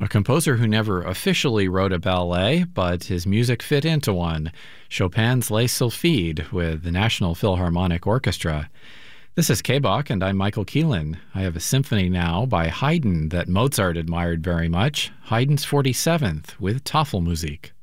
A composer who never officially wrote a ballet, but his music fit into one, Chopin's Les Sylphides with the National Philharmonic Orchestra. This is K-Bach, and I'm Michael Keelan. I have a symphony now by Haydn that Mozart admired very much, Haydn's 47th with Tafelmusik.